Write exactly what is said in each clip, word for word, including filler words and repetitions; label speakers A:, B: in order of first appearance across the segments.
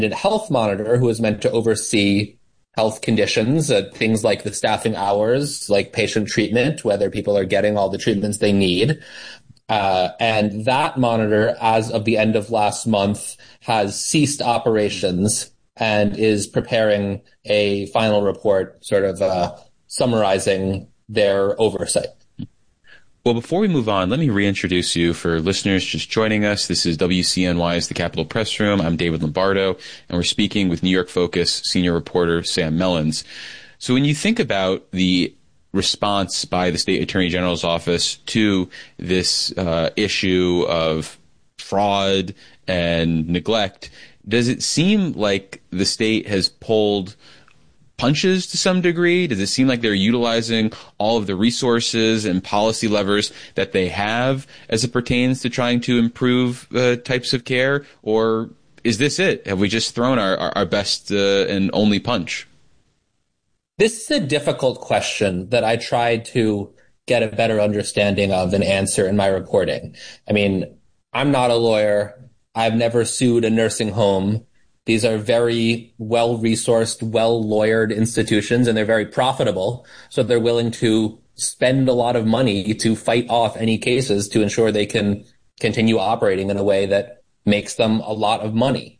A: health monitor who is meant to oversee health conditions, uh, things like the staffing hours, like patient treatment, whether people are getting all the treatments they need. Uh, and that monitor, as of the end of last month, has ceased operations and is preparing a final report sort of uh, summarizing their oversight.
B: Well, before we move on, let me reintroduce you for listeners just joining us. This is W C N Y's The Capitol Press Room. I'm David Lombardo, and we're speaking with New York Focus senior reporter Sam Mellins. So when you think about the response by the State Attorney General's office to this uh, issue of fraud and neglect, does it seem like the state has pulled punches to some degree? Does it seem like they're utilizing all of the resources and policy levers that they have as it pertains to trying to improve uh, types of care? Or is this it? Have we just thrown our, our, our best uh, and only punch?
A: This is a difficult question that I tried to get a better understanding of and answer in my reporting. I mean, I'm not a lawyer. I've never sued a nursing home. These are very well-resourced, well-lawyered institutions, and they're very profitable. So they're willing to spend a lot of money to fight off any cases to ensure they can continue operating in a way that makes them a lot of money.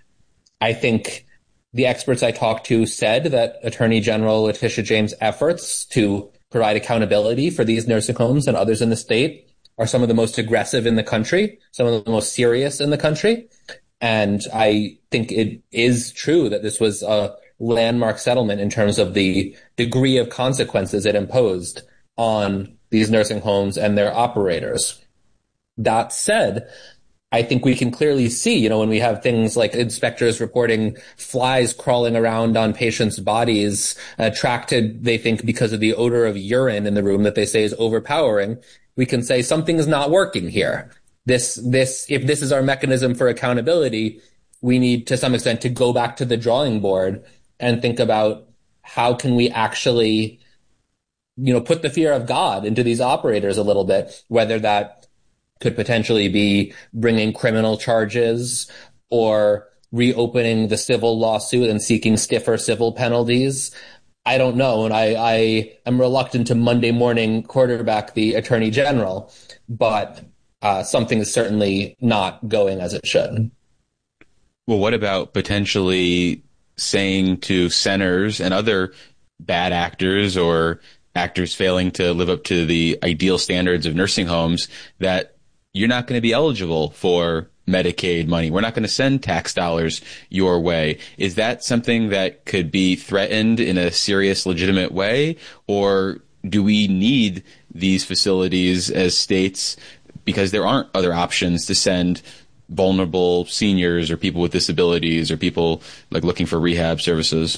A: I think the experts I talked to said that Attorney General Letitia James' efforts to provide accountability for these nursing homes and others in the state are some of the most aggressive in the country, some of the most serious in the country. And I think it is true that this was a landmark settlement in terms of the degree of consequences it imposed on these nursing homes and their operators. That said, I think we can clearly see, you know, when we have things like inspectors reporting flies crawling around on patients' bodies, attracted, they think, because of the odor of urine in the room that they say is overpowering, we can say something is not working here. This, this, if this is our mechanism for accountability, we need to some extent to go back to the drawing board and think about how can we actually, you know, put the fear of God into these operators a little bit, whether that could potentially be bringing criminal charges or reopening the civil lawsuit and seeking stiffer civil penalties. I don't know. And I, I am reluctant to Monday morning quarterback the Attorney General, but Uh, something is certainly not going as it should.
B: Well, what about potentially saying to centers and other bad actors or actors failing to live up to the ideal standards of nursing homes that you're not going to be eligible for Medicaid money? We're not going to send tax dollars your way. Is that something that could be threatened in a serious, legitimate way? Or do we need these facilities as states because there aren't other options to send vulnerable seniors or people with disabilities or people like looking for rehab services?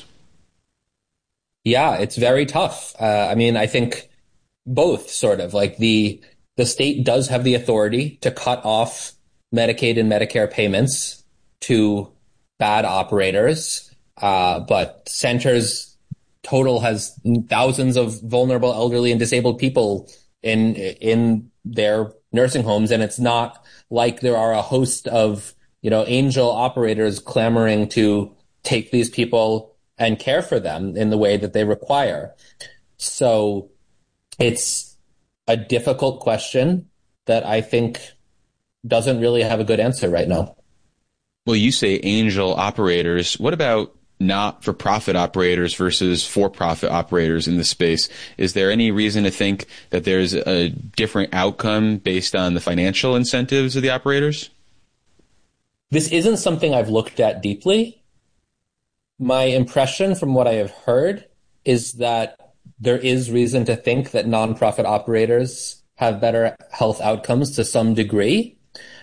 A: Yeah, it's very tough. Uh, I mean, I think both sort of like the the state does have the authority to cut off Medicaid and Medicare payments to bad operators, uh, but centers total has thousands of vulnerable elderly and disabled people in in their nursing homes, and it's not like there are a host of, you know, angel operators clamoring to take these people and care for them in the way that they require. So it's a difficult question that I think doesn't really have a good answer right now.
B: Well, you say angel operators. What about not-for-profit operators versus for-profit operators in the space? Is there any reason to think that there's a different outcome based on the financial incentives of the operators?
A: This isn't something I've looked at deeply. My impression from what I have heard is that there is reason to think that nonprofit operators have better health outcomes to some degree.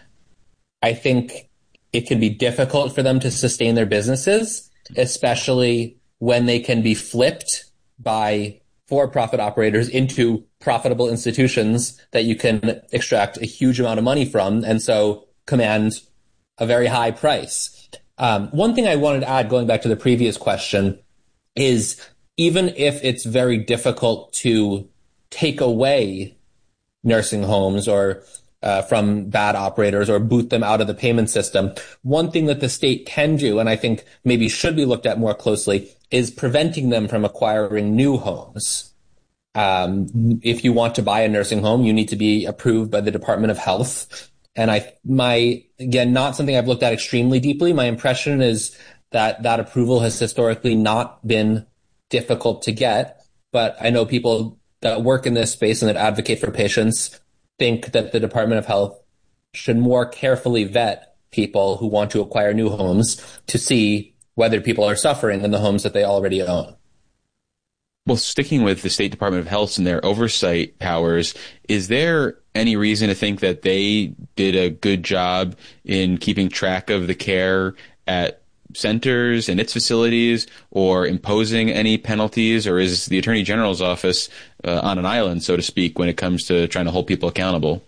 A: I think it can be difficult for them to sustain their businesses, especially when they can be flipped by for-profit operators into profitable institutions that you can extract a huge amount of money from and so command a very high price. Um, one thing I wanted to add, going back to the previous question, is even if it's very difficult to take away nursing homes or uh, from bad operators or boot them out of the payment system. One thing that the state can do, and I think maybe should be looked at more closely, is preventing them from acquiring new homes. Um, if you want to buy a nursing home, you need to be approved by the Department of Health. And I, my, again, not something I've looked at extremely deeply. My impression is that that approval has historically not been difficult to get. But I know people that work in this space and that advocate for patients think that the Department of Health should more carefully vet people who want to acquire new homes to see whether people are suffering in the homes that they already own.
B: Well, sticking with the State Department of Health and their oversight powers, is there any reason to think that they did a good job in keeping track of the care at centers and its facilities, or imposing any penalties, or is the Attorney General's office uh, on an island, so to speak, when it comes to trying to hold people accountable?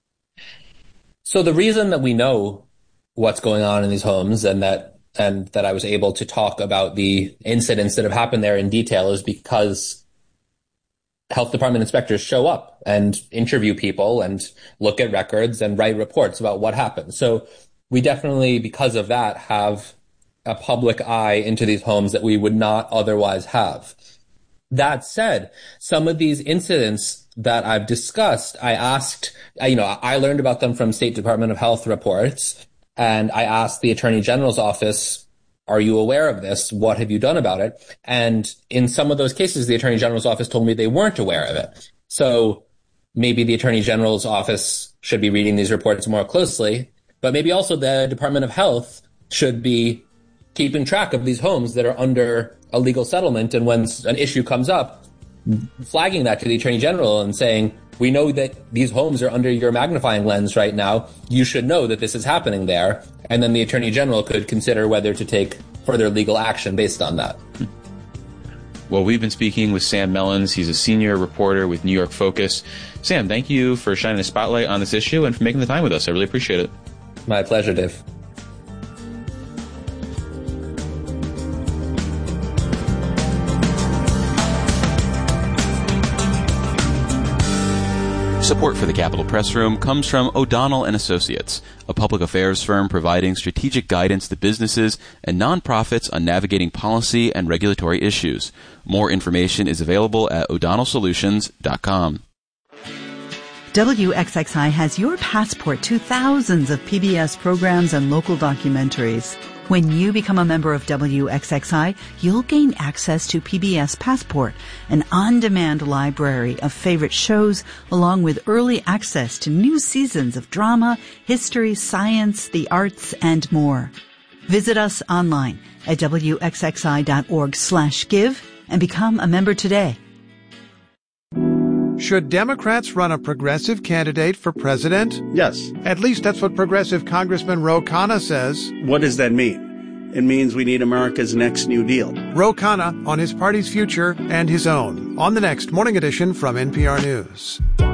A: So the reason that we know what's going on in these homes and that and that I was able to talk about the incidents that have happened there in detail is because health department inspectors show up and interview people and look at records and write reports about what happened. So we definitely, because of that, have a public eye into these homes that we would not otherwise have. That said, some of these incidents that I've discussed, I asked, you know, I learned about them from State Department of Health reports. And I asked the Attorney General's office, are you aware of this? What have you done about it? And in some of those cases, the Attorney General's office told me they weren't aware of it. So maybe the Attorney General's office should be reading these reports more closely, but maybe also the Department of Health should be keeping track of these homes that are under a legal settlement. And when an issue comes up, flagging that to the Attorney General and saying, we know that these homes are under your magnifying lens right now. You should know that this is happening there. And then the Attorney General could consider whether to take further legal action based on that.
B: Well, we've been speaking with Sam Mellins. He's a senior reporter with New York Focus. Sam, thank you for shining a spotlight on this issue and for making the time with us. I really appreciate it.
A: My pleasure, Dave.
B: Support for the Capitol Press Room comes from O'Donnell and Associates, a public affairs firm providing strategic guidance to businesses and nonprofits on navigating policy and regulatory issues. More information is available at o'donnell solutions dot com.
C: W X X I has your passport to thousands of P B S programs and local documentaries. When you become a member of W X X I, you'll gain access to P B S Passport, an on-demand library of favorite shows, along with early access to new seasons of drama, history, science, the arts, and more. Visit us online at W X X I dot org slash give and become a member today.
D: Should Democrats run a progressive candidate for president?
E: Yes.
D: At least that's what Progressive Congressman Ro Khanna says.
E: What does that mean? It means we need America's next New Deal.
D: Ro Khanna on his party's future and his own on the next Morning Edition from N P R News.